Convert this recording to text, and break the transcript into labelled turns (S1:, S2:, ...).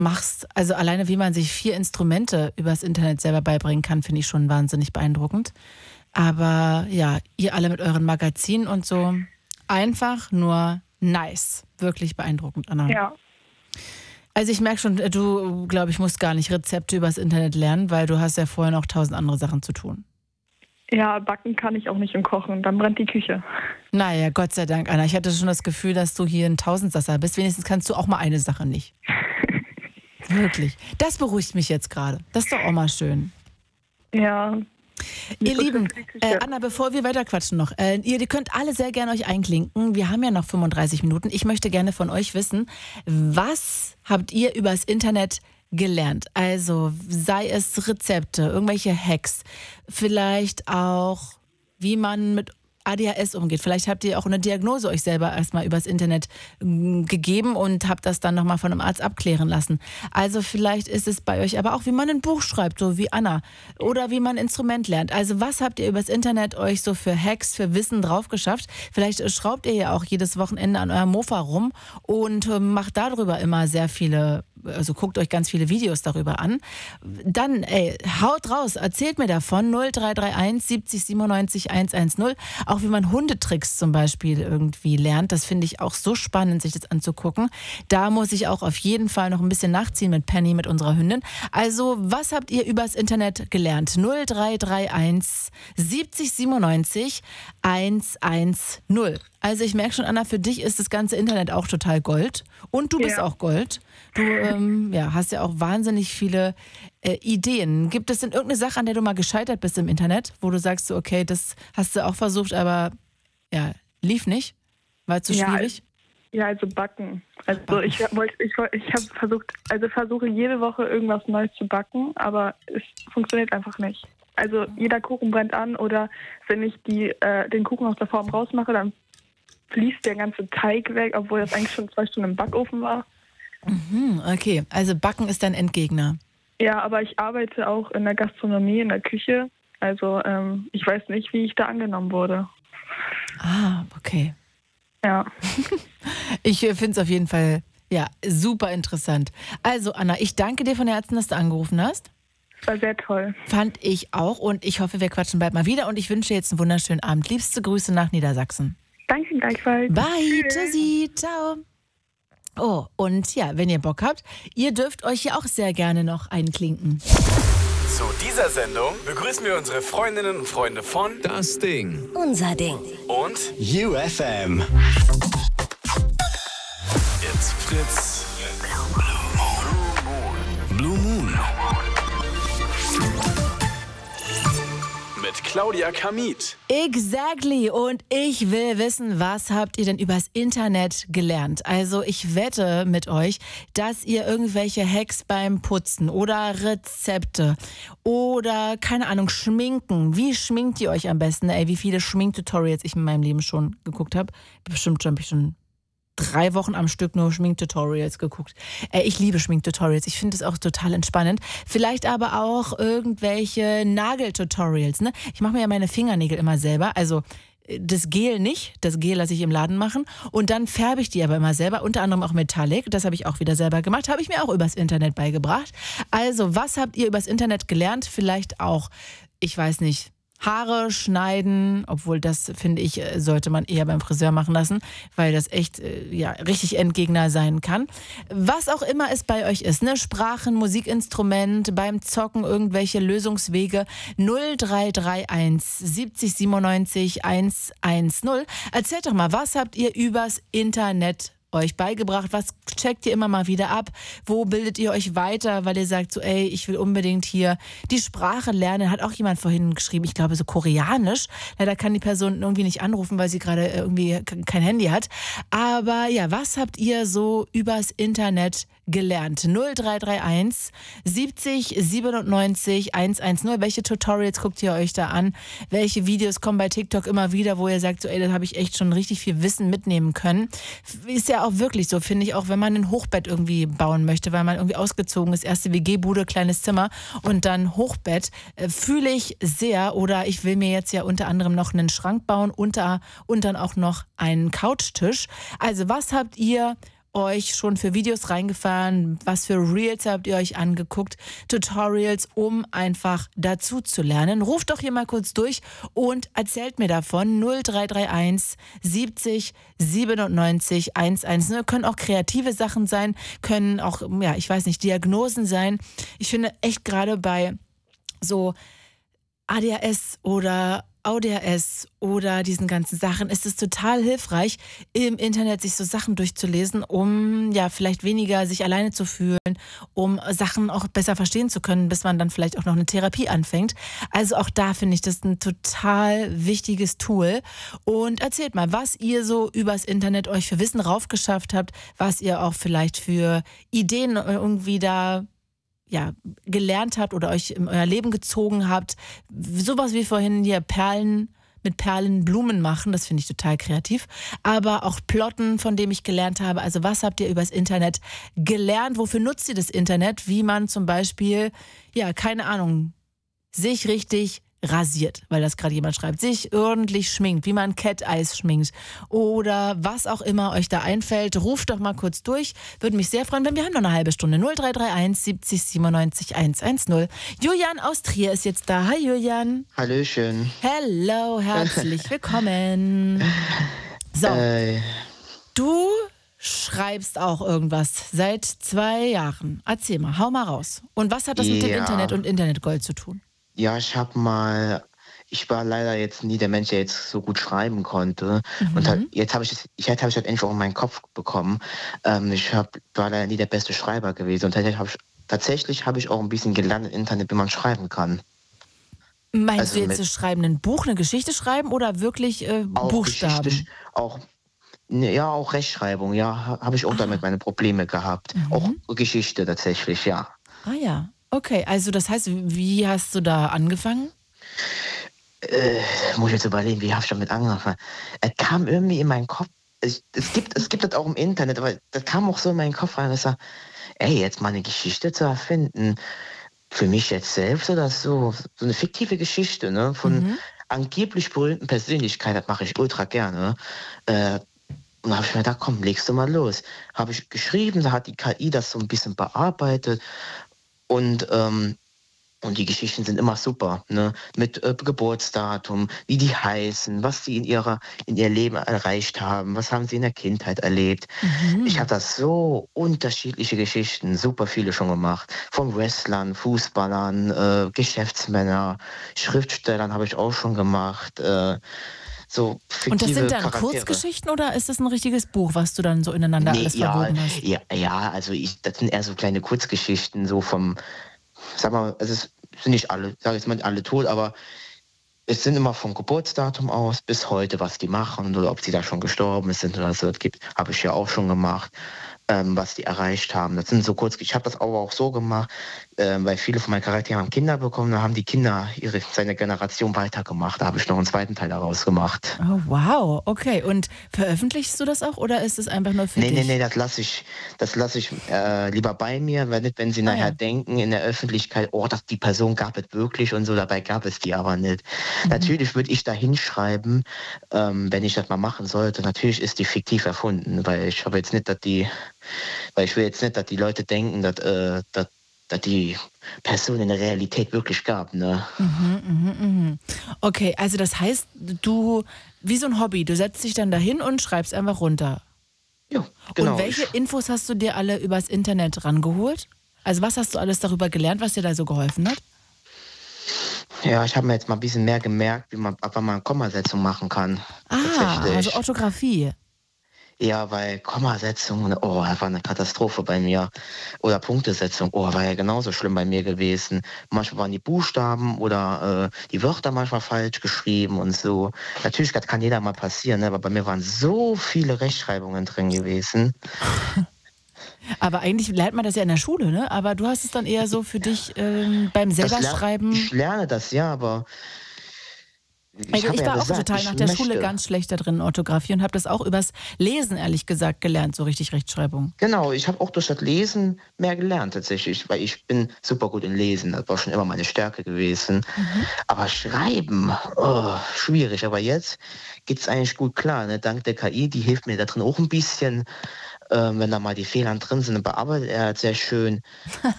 S1: machst. Also alleine, wie man sich 4 Instrumente übers Internet selber beibringen kann, finde ich schon wahnsinnig beeindruckend. Aber ja, ihr alle mit euren Magazinen und so, einfach nur nice. Wirklich beeindruckend, Anna.
S2: Ja.
S1: Also ich merke schon, du, glaube ich, musst gar nicht Rezepte übers Internet lernen, weil du hast ja vorher noch 1000 andere Sachen zu tun.
S2: Ja, backen kann ich auch nicht und kochen. Dann brennt die Küche.
S1: Naja, Gott sei Dank, Anna. Ich hatte schon das Gefühl, dass du hier ein Tausendsasser bist. Wenigstens kannst du auch mal eine Sache nicht. Wirklich. Das beruhigt mich jetzt gerade. Das ist doch auch mal schön.
S2: Ja.
S1: Ihr Lieben, Anna, bevor wir weiterquatschen noch, ihr könnt alle sehr gerne euch einklinken. Wir haben ja noch 35 Minuten. Ich möchte gerne von euch wissen, was habt ihr übers Internet gelernt? Also sei es Rezepte, irgendwelche Hacks, vielleicht auch, wie man mit ADHS umgeht. Vielleicht habt ihr auch eine Diagnose euch selber erstmal übers Internet gegeben und habt das dann nochmal von einem Arzt abklären lassen. Also vielleicht ist es bei euch aber auch, wie man ein Buch schreibt, so wie Anna. Oder wie man ein Instrument lernt. Also was habt ihr übers Internet euch so für Hacks, für Wissen drauf geschafft? Vielleicht schraubt ihr ja auch jedes Wochenende an eurem Mofa rum und macht darüber immer sehr viele, also guckt euch ganz viele Videos darüber an. Dann, haut raus, erzählt mir davon. 0331 70 97 110. Auch wie man Hundetricks zum Beispiel irgendwie lernt. Das finde ich auch so spannend, sich das anzugucken. Da muss ich auch auf jeden Fall noch ein bisschen nachziehen mit Penny, mit unserer Hündin. Also, was habt ihr übers Internet gelernt? 0331 70 97 110. Also ich merke schon, Anna, für dich ist das ganze Internet auch total Gold. Und du bist auch Gold. Du hast ja auch wahnsinnig viele Ideen. Gibt es denn irgendeine Sache, an der du mal gescheitert bist im Internet, wo du sagst, so, okay, das hast du auch versucht, aber ja, lief nicht? War zu schwierig?
S2: Ja, also backen. Also ich habe versuche jede Woche irgendwas Neues zu backen, aber es funktioniert einfach nicht. Also jeder Kuchen brennt an oder wenn ich den Kuchen aus der Form rausmache, dann fließt der ganze Teig weg, obwohl das eigentlich schon 2 Stunden im Backofen war.
S1: Okay, also Backen ist dein Endgegner.
S2: Ja, aber ich arbeite auch in der Gastronomie, in der Küche. Also ich weiß nicht, wie ich da angenommen wurde.
S1: Ah, okay.
S2: Ja.
S1: Ich finde es auf jeden Fall super interessant. Also Anna, ich danke dir von Herzen, dass du angerufen hast.
S2: War sehr toll.
S1: Fand ich auch und ich hoffe, wir quatschen bald mal wieder und ich wünsche jetzt einen wunderschönen Abend. Liebste Grüße nach Niedersachsen.
S2: Danke gleichfalls.
S1: Bye, tschüssi, ciao. Oh, und ja, wenn ihr Bock habt, ihr dürft euch ja auch sehr gerne noch einklinken.
S3: Zu dieser Sendung begrüßen wir unsere Freundinnen und Freunde von
S4: Das Ding.
S5: Unser Ding.
S3: und
S4: UFM.
S3: It's Fritz. Blue Moon. Mit Claudia Kamit.
S1: Exactly. Und ich will wissen, was habt ihr denn übers Internet gelernt? Also ich wette mit euch, dass ihr irgendwelche Hacks beim Putzen oder Rezepte oder, keine Ahnung, Schminken. Wie schminkt ihr euch am besten? Wie viele Schminktutorials ich in meinem Leben schon geguckt habe. Bestimmt habe ich schon 3 Wochen am Stück nur Schminktutorials geguckt. Ich liebe Schminktutorials. Ich finde es auch total entspannend. Vielleicht aber auch irgendwelche Nageltutorials. Ne? Ich mache mir ja meine Fingernägel immer selber. Also das Gel nicht. Das Gel lasse ich im Laden machen. Und dann färbe ich die aber immer selber. Unter anderem auch Metallic. Das habe ich auch wieder selber gemacht. Habe ich mir auch übers Internet beigebracht. Also was habt ihr übers Internet gelernt? Vielleicht auch, ich weiß nicht, Haare schneiden, obwohl das, finde ich, sollte man eher beim Friseur machen lassen, weil das echt richtig Endgegner sein kann. Was auch immer es bei euch ist, ne? Sprachen, Musikinstrument, beim Zocken irgendwelche Lösungswege. 0331 70 97 110. Erzählt doch mal, was habt ihr übers Internet euch beigebracht? Was checkt ihr immer mal wieder ab? Wo bildet ihr euch weiter, weil ihr sagt so, ich will unbedingt hier die Sprache lernen? Hat auch jemand vorhin geschrieben, ich glaube so Koreanisch. Leider kann die Person irgendwie nicht anrufen, weil sie gerade irgendwie kein Handy hat. Aber ja, was habt ihr so übers Internet gelernt? 0331 70 97 110. Welche Tutorials guckt ihr euch da an? Welche Videos kommen bei TikTok immer wieder, wo ihr sagt, so, da habe ich echt schon richtig viel Wissen mitnehmen können? Ist ja auch wirklich so, finde ich, auch wenn man ein Hochbett irgendwie bauen möchte, weil man irgendwie ausgezogen ist, erste WG-Bude, kleines Zimmer und dann Hochbett, fühle ich sehr. Oder ich will mir jetzt ja unter anderem noch einen Schrank bauen und dann auch noch einen Couchtisch. Also was habt ihr euch schon für Videos reingefahren? Was für Reels habt ihr euch angeguckt? Tutorials, um einfach dazu zu lernen. Ruft doch hier mal kurz durch und erzählt mir davon. 0331 70 97 110. Können auch kreative Sachen sein, können auch, ja, ich weiß nicht, Diagnosen sein. Ich finde echt gerade bei so ADHS oder ADHS oder diesen ganzen Sachen ist es total hilfreich, im Internet sich so Sachen durchzulesen, um ja vielleicht weniger sich alleine zu fühlen, um Sachen auch besser verstehen zu können, bis man dann vielleicht auch noch eine Therapie anfängt. Also auch da finde ich das ein total wichtiges Tool. Und erzählt mal, was ihr so übers Internet euch für Wissen raufgeschafft habt, was ihr auch vielleicht für Ideen irgendwie da gelernt habt oder euch in euer Leben gezogen habt. Sowas wie vorhin hier mit Perlen Blumen machen, das finde ich total kreativ. Aber auch Plotten, von dem ich gelernt habe. Also was habt ihr übers Internet gelernt? Wofür nutzt ihr das Internet? Wie man zum Beispiel, keine Ahnung, sich richtig rasiert, weil das gerade jemand schreibt, sich ordentlich schminkt, wie man Cat Eyes schminkt oder was auch immer euch da einfällt. Ruft doch mal kurz durch. Würde mich sehr freuen, wenn wir haben noch eine halbe Stunde. 0331 70 97 110. Julian aus Trier ist jetzt da. Hi Julian.
S5: Hallöchen.
S1: Hello, herzlich willkommen. So, du schreibst auch irgendwas seit 2 Jahren. Erzähl mal, hau mal raus. Und was hat das mit dem Internet und Internetgold zu tun?
S5: Ja, ich war leider jetzt nie der Mensch, der jetzt so gut schreiben konnte. Und jetzt habe ich das endlich auch in meinen Kopf bekommen. War leider nie der beste Schreiber gewesen. Und tatsächlich habe ich auch ein bisschen gelernt im Internet, wie man schreiben kann.
S1: Meinst du jetzt zu schreiben, ein Buch, eine Geschichte schreiben oder wirklich Buchstaben?
S5: Auch Rechtschreibung, habe ich auch damit meine Probleme gehabt. Auch Geschichte tatsächlich, ja.
S1: Ah ja. Okay, also das heißt, wie hast du da angefangen?
S5: Muss ich jetzt überlegen, wie habe ich damit angefangen? Es kam irgendwie in meinen Kopf, es gibt das auch im Internet, aber das kam auch so in meinen Kopf rein, dass ich sage, jetzt mal eine Geschichte zu erfinden, für mich jetzt selbst oder so eine fiktive Geschichte, ne, von angeblich berühmten Persönlichkeiten, das mache ich ultra gerne. Und da habe ich mir gedacht, komm, legst du mal los. Habe ich geschrieben, da hat die KI das so ein bisschen bearbeitet. Und die Geschichten sind immer super, ne? Mit Geburtsdatum, wie die heißen, was sie in ihr Leben erreicht haben, was haben sie in der Kindheit erlebt. Ich habe das so unterschiedliche Geschichten, super viele schon gemacht. Von Wrestlern, Fußballern, Geschäftsmännern, Schriftstellern habe ich auch schon gemacht. So fiktive
S1: Und das sind dann
S5: Charaktere.
S1: Kurzgeschichten oder ist das ein richtiges Buch, was du dann so ineinander alles verwoben hast?
S5: Ja, also das sind eher so kleine Kurzgeschichten, so vom, sag mal, sind nicht alle, sag jetzt mal alle tot, aber es sind immer vom Geburtsdatum aus bis heute, was die machen oder ob sie da schon gestorben sind oder so, habe ich ja auch schon gemacht, was die erreicht haben. Das sind so Kurzgeschichten. Ich habe das aber auch so gemacht, weil viele von meinen Charakteren haben Kinder bekommen, da haben die Kinder seine Generation weitergemacht. Da habe ich noch einen zweiten Teil daraus gemacht.
S1: Oh, wow, okay. Und veröffentlichst du das auch oder ist es einfach nur für dich?
S5: Nee, das lasse ich lieber bei mir, wenn sie nachher denken in der Öffentlichkeit, die Person gab es wirklich und so, dabei gab es die aber nicht. Natürlich würde ich da hinschreiben, wenn ich das mal machen sollte, natürlich ist die fiktiv erfunden, weil ich will jetzt nicht, dass die Leute denken, dass die Person in der Realität wirklich gab, ne?
S1: Okay, also das heißt, du, wie so ein Hobby, du setzt dich dann dahin und schreibst einfach runter.
S5: Ja, genau.
S1: Und welche Infos hast du dir alle übers Internet rangeholt? Also was hast du alles darüber gelernt, was dir da so geholfen hat?
S5: Ja, ich habe mir jetzt mal ein bisschen mehr gemerkt, ab wann man Kommasetzung machen kann.
S1: Also Orthographie.
S5: Ja, weil Kommasetzung, das war eine Katastrophe bei mir. Oder Punktesetzung, war ja genauso schlimm bei mir gewesen. Manchmal waren die Buchstaben oder die Wörter manchmal falsch geschrieben und so. Natürlich, das kann jeder mal passieren, ne? Aber bei mir waren so viele Rechtschreibungen drin gewesen. Aber
S1: eigentlich lernt man das ja in der Schule, ne? Aber du hast es dann eher so für dich beim Schreiben.
S5: Ich lerne das, ja, aber
S1: ich war auch total nach der Schule ganz schlecht da drin in Orthographie und habe das auch übers Lesen, ehrlich gesagt, gelernt, so richtig Rechtschreibung.
S5: Genau, ich habe auch durch das Lesen mehr gelernt tatsächlich, weil ich bin super gut in Lesen, das war schon immer meine Stärke gewesen. Aber Schreiben, schwierig, aber jetzt geht es eigentlich gut klar, ne? Dank der KI, die hilft mir da drin auch ein bisschen. Wenn da mal die Fehler drin sind, bearbeitet er halt sehr schön.